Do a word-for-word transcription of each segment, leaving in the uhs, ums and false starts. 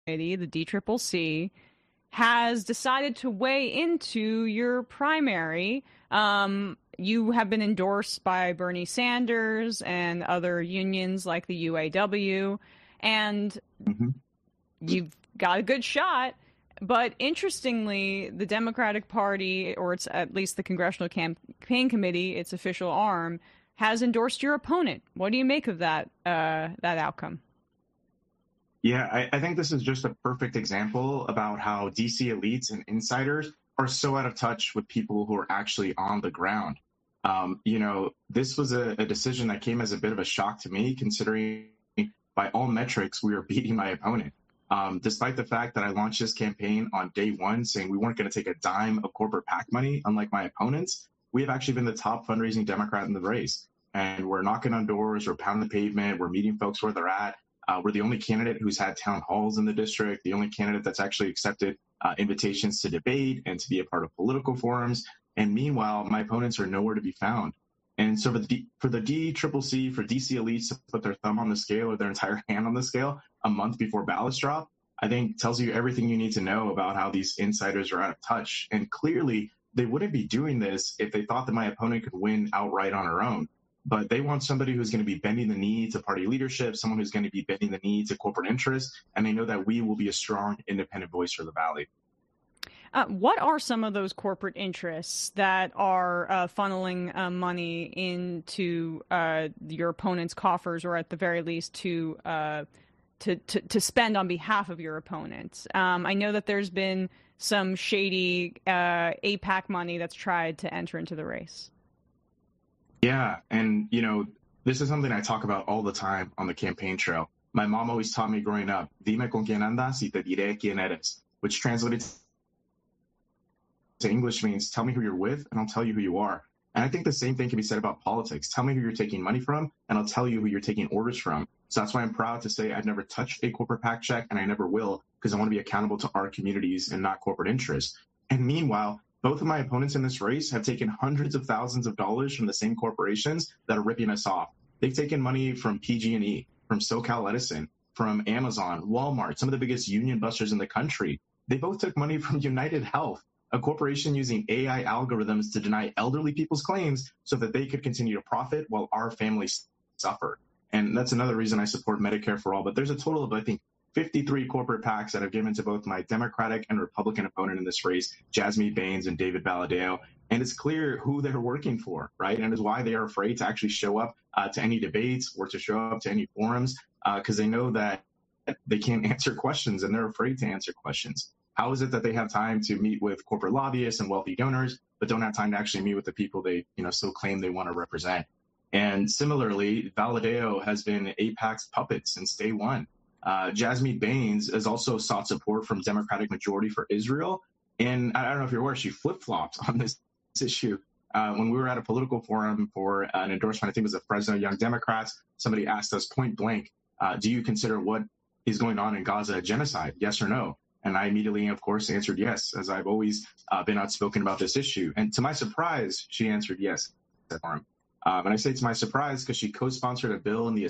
Committee, the D C C C, has decided to weigh into your primary. Um, you have been endorsed by Bernie Sanders and other unions like the U A W, and Mhm. you've got a good shot. But interestingly, the Democratic Party, or it's at least the Congressional Campaign Committee, its official arm, has endorsed your opponent. What do you make of that uh, that outcome? Yeah, I, I think this is just a perfect example about how D C elites and insiders are so out of touch with people who are actually on the ground. Um, you know, this was a, a decision that came as a bit of a shock to me, considering by all metrics we were beating my opponent. Um, despite the fact that I launched this campaign on day one saying we weren't going to take a dime of corporate PAC money, unlike my opponents, we have actually been the top fundraising Democrat in the race. And we're knocking on doors, we're pounding the pavement, we're meeting folks where they're at. Uh, we're the only candidate who's had town halls in the district, the only candidate that's actually accepted uh, invitations to debate and to be a part of political forums. And meanwhile, my opponents are nowhere to be found. And so for the, D, for the D C C C, for D C elites to put their thumb on the scale or their entire hand on the scale a month before ballots drop, I think tells you everything you need to know about how these insiders are out of touch. And clearly, they wouldn't be doing this if they thought that my opponent could win outright on her own. But they want somebody who's going to be bending the knee to party leadership, someone who's going to be bending the knee to corporate interests, and they know that we will be a strong, independent voice for the Valley. Uh, what are some of those corporate interests that are uh, funneling uh, money into uh, your opponent's coffers, or at the very least to uh, to, to, to spend on behalf of your opponents? Um, I know that there's been some shady uh, AIPAC money that's tried to enter into the race. Yeah, and you know, this is something I talk about all the time on the campaign trail. My mom always taught me growing up, dime con quién andas y te diré quién eres, which translated to English means tell me who you're with and I'll tell you who you are. And I think the same thing can be said about politics. Tell me who you're taking money from and I'll tell you who you're taking orders from. So that's why I'm proud to say I've never touched a corporate PAC check and I never will, because I want to be accountable to our communities and not corporate interests. And meanwhile, both of my opponents in this race have taken hundreds of thousands of dollars from the same corporations that are ripping us off. They've taken money from P G and E, from SoCal Edison, from Amazon, Walmart, some of the biggest union busters in the country. They both took money from United Health, a corporation using A I algorithms to deny elderly people's claims so that they could continue to profit while our families suffer. And that's another reason I support Medicare for all. But there's a total of, I think, fifty-three corporate PACs that have given to both my Democratic and Republican opponent in this race, Jasmine Baines and David Valadao. And it's clear who they're working for, right? And is why they are afraid to actually show up uh, to any debates or to show up to any forums, because uh, they know that they can't answer questions and they're afraid to answer questions. How is it that they have time to meet with corporate lobbyists and wealthy donors, but don't have time to actually meet with the people they, you know, still claim they want to represent? And similarly, Valadao has been AIPAC's puppet since day one. Uh, Jasmine Baines has also sought support from Democratic Majority for Israel. And I don't know if you're aware, she flip-flopped on this, this issue. Uh, when we were at a political forum for an endorsement, I think it was the Fresno Young Democrats, somebody asked us point blank, uh, do you consider what is going on in Gaza a genocide, yes or no? And I immediately, of course, answered yes, as I've always uh, been outspoken about this issue. And to my surprise, she answered yes at the forum. Um, and I say to my surprise because she co-sponsored a bill in the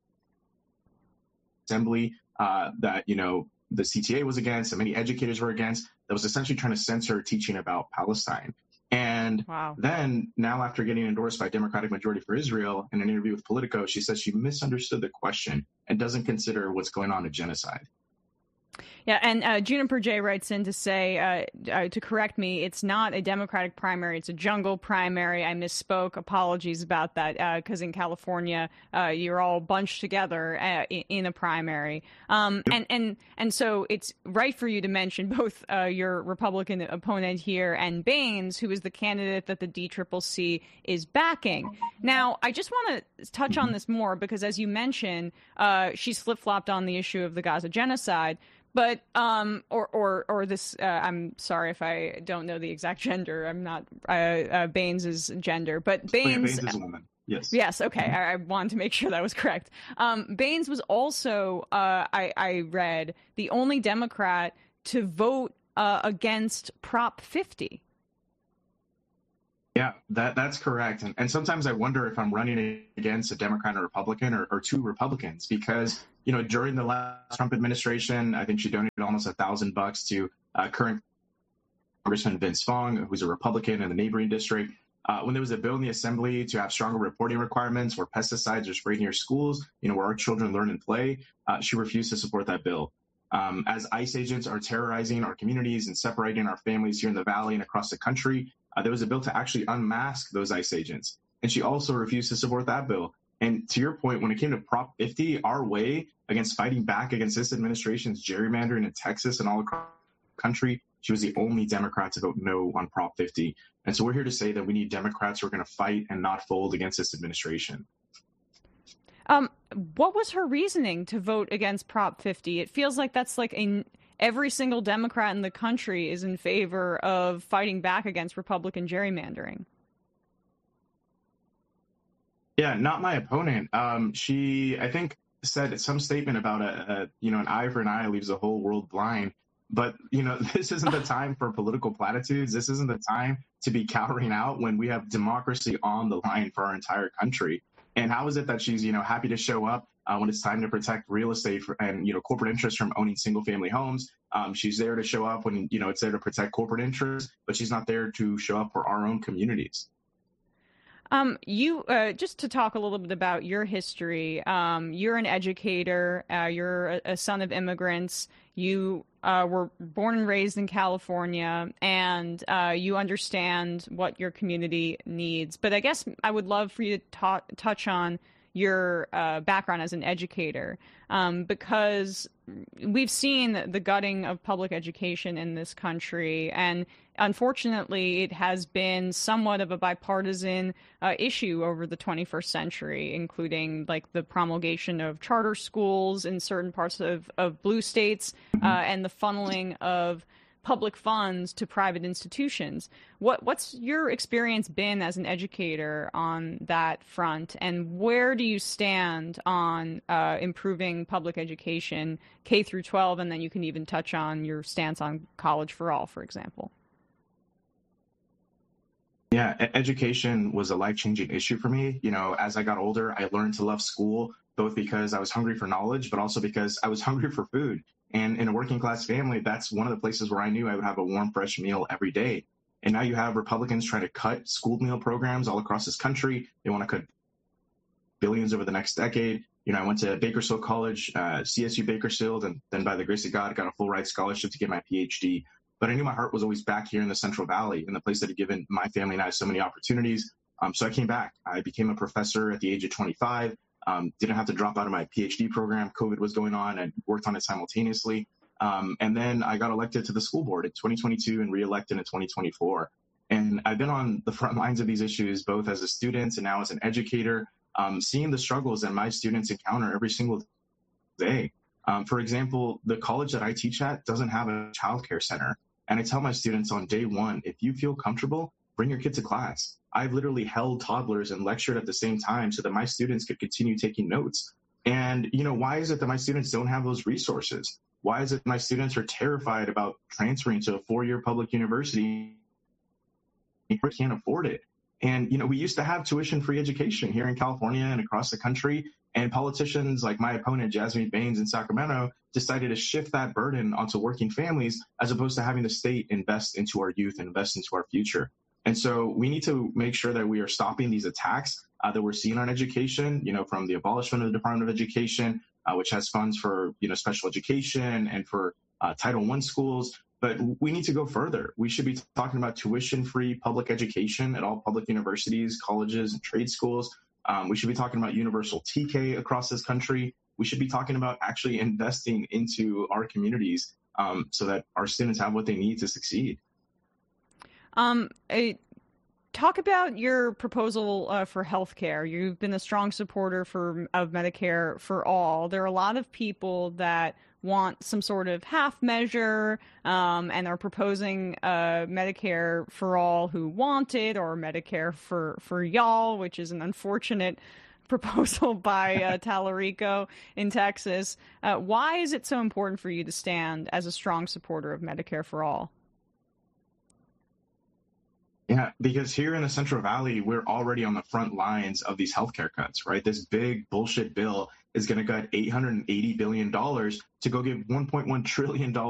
Assembly uh, that, you know, the C T A was against and many educators were against, that was essentially trying to censor teaching about Palestine. And wow. Then now after getting endorsed by Democratic Majority for Israel in an interview with Politico, she says she misunderstood the question and doesn't consider what's going on a genocide. Yeah, and uh, Juniper J writes in to say, uh, uh, to correct me, it's not a Democratic primary, it's a jungle primary. I misspoke. Apologies about that, because uh, in California, uh, you're all bunched together uh, in, in a primary. Um, and, and, and so it's right for you to mention both uh, your Republican opponent here and Baines, who is the candidate that the D C C C is backing. Now, I just want to touch on this more because, as you mentioned, uh, she's flip-flopped on the issue of the Gaza genocide. But um or or or this uh, I'm sorry if I don't know the exact gender. I'm not uh, uh Baines's gender, but Baines. Oh, yeah, Baines is a woman. Yes. Yes. Okay. I, I wanted to make sure that was correct. Um, Baines was also uh, I I read the only Democrat to vote uh, against Prop fifty. Yeah, that that's correct. And, and sometimes I wonder if I'm running against a Democrat or Republican or, or two Republicans because, you know, during the last Trump administration, I think she donated almost a thousand bucks to uh, current Congressman Vince Fong, who's a Republican in the neighboring district. Uh, when there was a bill in the assembly to have stronger reporting requirements where pesticides are sprayed near schools, you know, where our children learn and play, uh, she refused to support that bill. Um, as ICE agents are terrorizing our communities and separating our families here in the Valley and across the country, uh, there was a bill to actually unmask those ICE agents. And she also refused to support that bill. And to your point, when it came to Prop fifty, our way against fighting back against this administration's gerrymandering in Texas and all across the country, she was the only Democrat to vote no on Prop fifty. And so we're here to say that we need Democrats who are going to fight and not fold against this administration. Um, what was her reasoning to vote against Prop fifty? It feels like that's like a, every single Democrat in the country is in favor of fighting back against Republican gerrymandering. Yeah, not my opponent. Um, she, I think, said some statement about a, a, you know, an eye for an eye leaves the whole world blind. But, you know, this isn't the time for political platitudes. This isn't the time to be cowering out when we have democracy on the line for our entire country. And how is it that she's, you know, happy to show up uh, when it's time to protect real estate for, and, you know, corporate interests from owning single family homes? Um, she's there to show up when, you know, it's there to protect corporate interests, but she's not there to show up for our own communities. Um, you uh, just to talk a little bit about your history. Um, you're an educator. Uh, you're a, a son of immigrants. You uh, were born and raised in California, and uh, you understand what your community needs. But I guess I would love for you to ta- touch on your uh, background as an educator, um, because we've seen the gutting of public education in this country, and unfortunately, it has been somewhat of a bipartisan uh, issue over the twenty-first century, including like the promulgation of charter schools in certain parts of, of blue states uh, and the funneling of public funds to private institutions. What what's your experience been as an educator on that front, and where do you stand on uh, improving public education K through twelve, and then you can even touch on your stance on college for all, for example? Yeah, e- education was a life-changing issue for me. You know, as I got older, I learned to love school, both because I was hungry for knowledge, but also because I was hungry for food. And in a working class family, that's one of the places where I knew I would have a warm, fresh meal every day. And now you have Republicans trying to cut school meal programs all across this country. They want to cut billions over the next decade. You know, I went to Bakersfield College, uh, C S U Bakersfield, and then by the grace of God, got a full ride scholarship to get my PhD. But I knew my heart was always back here in the Central Valley, in the place that had given my family and I so many opportunities. Um, so I came back. I became a professor at the age of twenty-five. Um, didn't have to drop out of my PhD program. COVID was going on and worked on it simultaneously. Um, and then I got elected to the school board in twenty twenty-two and reelected in twenty twenty-four. And I've been on the front lines of these issues, both as a student and now as an educator, um, seeing the struggles that my students encounter every single day. Um, for example, the college that I teach at doesn't have a childcare center. And I tell my students on day one, if you feel comfortable, bring your kid to class. I've literally held toddlers and lectured at the same time so that my students could continue taking notes. And, you know, why is it that my students don't have those resources? Why is it my students are terrified about transferring to a four-year public university or can't afford it? And, you know, we used to have tuition-free education here in California and across the country. And politicians like my opponent, Jasmine Baines in Sacramento, decided to shift that burden onto working families as opposed to having the state invest into our youth and invest into our future. And so we need to make sure that we are stopping these attacks uh, that we're seeing on education, you know, from the abolishment of the Department of Education, uh, which has funds for, you know, special education and for uh, Title one schools. But we need to go further. We should be talking about tuition-free public education at all public universities, colleges, and trade schools. Um, we should be talking about universal T K across this country. We should be talking about actually investing into our communities um, so that our students have what they need to succeed. Um, I, talk about your proposal uh, for healthcare. You've been a strong supporter for of Medicare for all. There are a lot of people that want some sort of half measure um, and are proposing uh, Medicare for all who want it, or Medicare for, for y'all, which is an unfortunate proposal by uh, Tallarico in Texas. Uh, why is it so important for you to stand as a strong supporter of Medicare for all? Yeah, because here in the Central Valley, we're already on the front lines of these healthcare cuts, right? This big bullshit bill is going to cut eight hundred eighty billion dollars to go give one point one trillion dollars